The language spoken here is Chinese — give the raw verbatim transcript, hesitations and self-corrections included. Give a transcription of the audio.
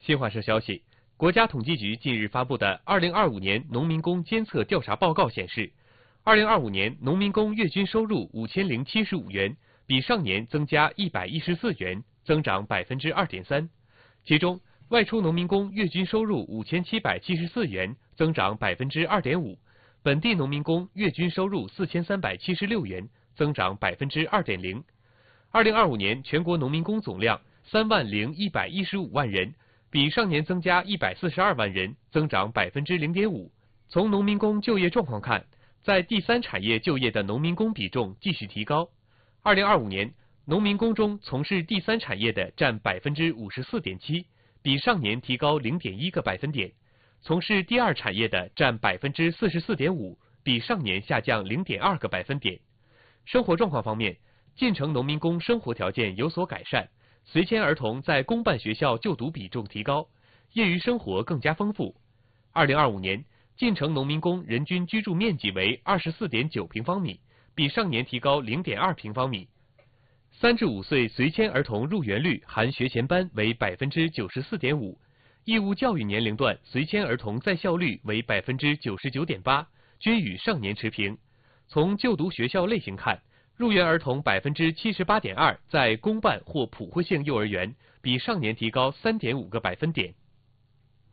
新华社消息，国家统计局近日发布的二零二五年农民工监测调查报告显示，二零二五年农民工月均收入五千零七十五元，比上年增加一百一十四元，增长百分之二点三。其中，外出农民工月均收入五千七百七十四元，增长百分之二点五；本地农民工月均收入四千三百七十六元，增长百分之二点零。二零二五年全国农民工总量三万零一百一十五万人。比上年增加一百四十二万人，增长百分之零点五。从农民工就业状况看，在第三产业就业的农民工比重继续提高。二零二五年，农民工中从事第三产业的占百分之五十四点七，比上年提高零点一个百分点；从事第二产业的占百分之四十四点五，比上年下降零点二个百分点。生活状况方面，进城农民工生活条件有所改善。随迁儿童在公办学校就读比重提高，业余生活更加丰富。二零二五年，进城农民工人均居住面积为二十四点九平方米，比上年提高零点二平方米。三至五岁随迁儿童入园率含学前班为百分之九十四点五，义务教育年龄段随迁儿童在校率为百分之九十九点八，均与上年持平。从就读学校类型看，入园儿童百分之七十八点二在公办或普惠性幼儿园，比上年提高三点五个百分点。